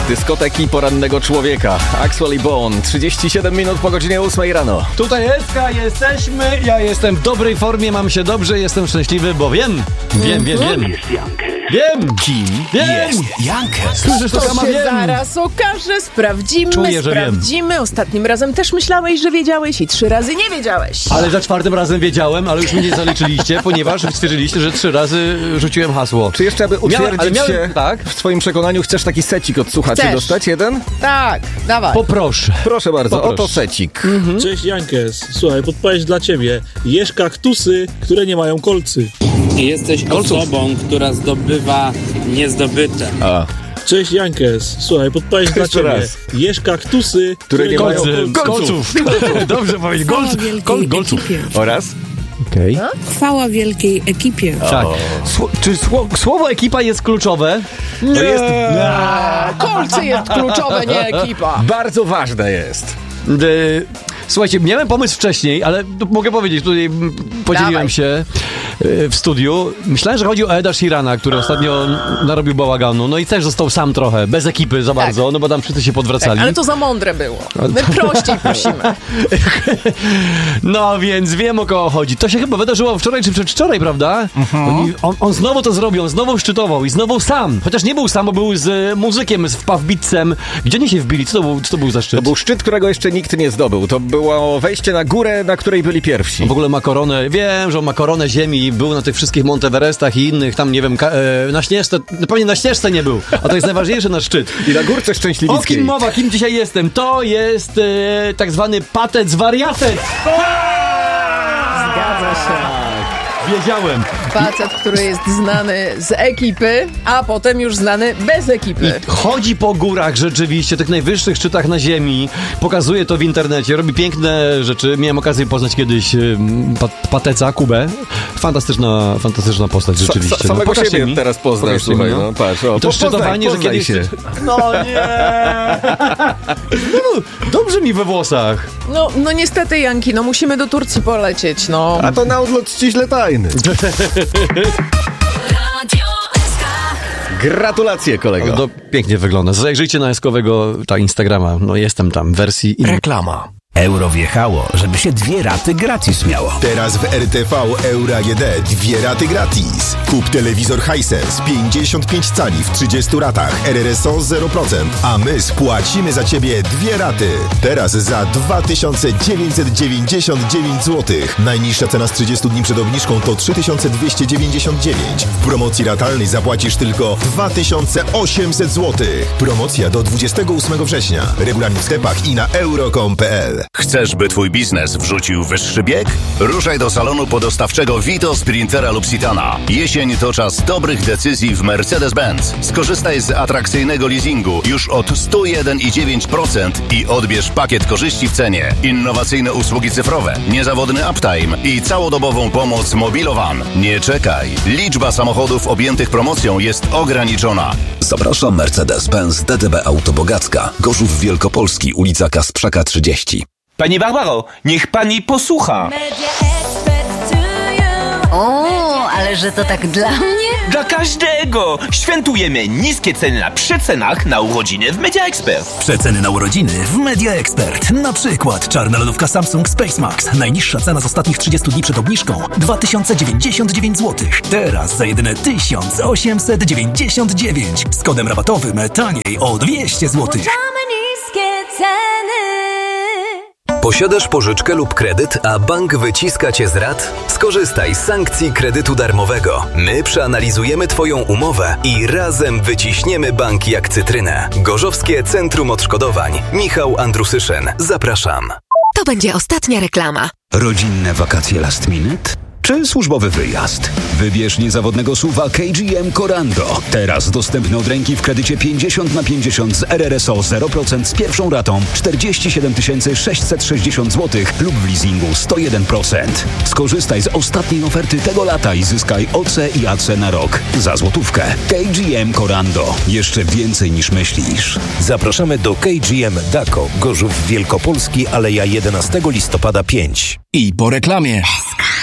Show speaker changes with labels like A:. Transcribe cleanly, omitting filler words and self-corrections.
A: dyskoteki porannego człowieka. Actually Bone, 37 minut po godzinie 8 rano.
B: Tutaj Eska, jesteśmy, ja jestem w dobrej formie, mam się dobrze, jestem szczęśliwy, bo wiem. Wiem. Kim jest Jankes? Słyszysz to,
C: To się zaraz okaże, sprawdzimy.
B: Czuję, że
C: Wiem. Ostatnim razem też myślałeś, że wiedziałeś i 3 razy nie wiedziałeś.
B: Ale za 4 razem wiedziałem, ale już mnie nie zaliczyliście, ponieważ stwierdziliście, że 3 razy rzuciłem hasło.
A: Czy jeszcze, aby utwierdzić się
B: tak?
A: w swoim przekonaniu, chcesz taki secik od słuchaczy dostać? Jeden?
C: Tak, dawaj.
B: Poproszę.
A: Proszę bardzo,
B: Poproszę.
A: oto secik.
D: Cześć Jankes, słuchaj, podpowiedź dla ciebie. Jesz kaktusy, które nie mają kolcy.
E: Jesteś osobą, która zdobywa niezdobyte.
D: Cześć Jankes, słuchaj, podpowiedź dla
A: Jeszcze
D: ciebie.
A: raz.
D: Jesz kaktusy, które nie mają
B: Kolców. Dobrze powiedzieć. Golców.
A: Oraz?
B: Okej.
F: Chwała wielkiej ekipie.
B: Tak. Czy słowo ekipa jest kluczowe?
A: To jest
C: Kolce jest kluczowe, nie ekipa.
A: bardzo ważne jest.
B: Słuchajcie, miałem pomysł wcześniej, ale mogę powiedzieć, tutaj podzieliłem
C: Dawaj.
B: się w studiu. Myślałem, że chodzi o Eda Sheerana, który ostatnio narobił bałaganu, no i też został sam trochę, bez ekipy za bardzo, no bo tam wszyscy się podwracali.
C: Tak, ale to za mądre było. My prościej prosimy.
B: No więc wiem, o kogo chodzi. To się chyba wydarzyło wczoraj czy przedwczoraj, prawda? On znowu to zrobił, on znowu szczytował i znowu sam. Chociaż nie był sam, bo był z muzykiem, z Pawbicem. Gdzie oni się wbili? Co to był za szczyt?
A: To był szczyt, którego jeszcze nikt nie zdobył. To było wejście na górę, na której byli pierwsi.
B: W ogóle ma koronę, wiem, że on ma koronę ziemi, był na tych wszystkich Monteverestach i innych, tam nie wiem, na Śnieżce, pewnie na Ścieżce nie był, a to jest najważniejsze na szczyt.
A: I na górce
B: O
A: Szczęśliwickiej.
B: kim mowa, kim dzisiaj jestem? To jest tak zwany patec wariatec.
C: Zgadza się.
B: Wiedziałem.
C: Facet, który jest znany z ekipy, a potem już znany bez ekipy.
B: Chodzi po górach rzeczywiście, tych najwyższych szczytach na ziemi, pokazuje to w internecie, robi piękne rzeczy. Miałem okazję poznać kiedyś Pateca, Kubę. Fantastyczna postać rzeczywiście.
A: Samego
B: pokaż
A: siebie
B: mi.
A: teraz poznasz,
B: Pokaż mi,
A: słuchaj,
B: no.
A: no patrz. O,
B: I to szczytowanie, że
A: poznaj
B: kiedyś...
A: się.
B: No nie! No, dobrze mi we włosach.
C: No niestety, Janki, no musimy do Turcji polecieć, no.
A: A to na odlot ściśle tajny. Gratulacje, kolego.
B: To pięknie wygląda. Zajrzyjcie na Eskowego Instagrama. No jestem tam w wersji...
G: Reklama. Euro wjechało, żeby się 2 raty gratis miało.
H: Teraz w RTV Euro AGD 2 raty gratis. Kup telewizor Hisense 55 cali w 30 ratach, RRSO 0%, a my spłacimy za Ciebie 2 raty. Teraz za 2999 zł. Najniższa cena z 30 dni przed obniżką to 3299. W promocji ratalnej zapłacisz tylko 2800 zł. Promocja do 28 września. Regulamin w sklepach i na euro.com.pl.
I: Chcesz, by twój biznes wrzucił wyższy bieg? Ruszaj do salonu podostawczego Vito, Sprintera lub Citana. Jesień to czas dobrych decyzji w Mercedes-Benz. Skorzystaj z atrakcyjnego leasingu już od 101,9% i odbierz pakiet korzyści w cenie. Innowacyjne usługi cyfrowe, niezawodny uptime i całodobową pomoc Mobilowan. Nie czekaj. Liczba samochodów objętych promocją jest ograniczona.
J: Zapraszam Mercedes-Benz DDB Autobogacka. Gorzów Wielkopolski, ulica Kasprzaka 30.
G: Pani Barbaro, niech pani posłucha.
K: O, ale że to tak dla mnie?
G: Dla każdego! Świętujemy niskie ceny na przecenach na urodziny w Media Expert.
J: Przeceny na urodziny w Media Expert. Na przykład czarna lodówka Samsung Space Max. Najniższa cena z ostatnich 30 dni przed obniżką 2099 zł. Teraz za jedyne 1899. Z kodem rabatowym taniej o 200 zł.
K: Niskie ceny.
J: Posiadasz pożyczkę lub kredyt, a bank wyciska cię z rat? Skorzystaj z sankcji kredytu darmowego. My przeanalizujemy twoją umowę i razem wyciśniemy bank jak cytrynę. Gorzowskie Centrum Odszkodowań. Michał Andrusyszyn. Zapraszam.
L: To będzie ostatnia reklama.
M: Rodzinne wakacje last minute? Czy służbowy wyjazd? Wybierz niezawodnego SUV-a KGM Corando. Teraz dostępny od ręki w kredycie 50/50 z RRSO 0% z pierwszą ratą 47 660 zł lub w leasingu 101%. Skorzystaj z ostatniej oferty tego lata i zyskaj OC i AC na rok za złotówkę. KGM Corando. Jeszcze więcej niż myślisz.
N: Zapraszamy do KGM Dako, Gorzów Wielkopolski, Aleja 11 listopada 5.
G: I po reklamie.